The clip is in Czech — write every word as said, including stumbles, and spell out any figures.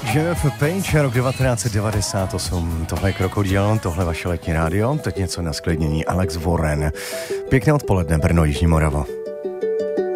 Jennifer Page, rok devatenáct set devadesát osm. Tohle je Krokodil, tohle vaše letní rádio. Teď něco na sklidnění. Alex Warren. Pěkné odpoledne, Brno, Jižní Moravo.